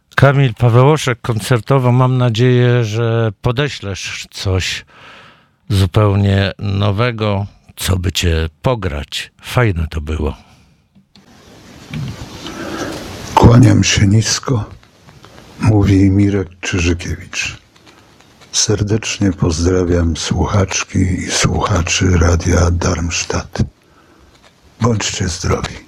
Kamil Pawełoszek koncertowo. Mam nadzieję, że podeślesz coś zupełnie nowego, co by cię pograć. Fajne to było. Kłaniam się nisko, mówi Mirek Czyżykiewicz. Serdecznie pozdrawiam słuchaczki i słuchaczy Radia Darmstadt. Bądźcie zdrowi.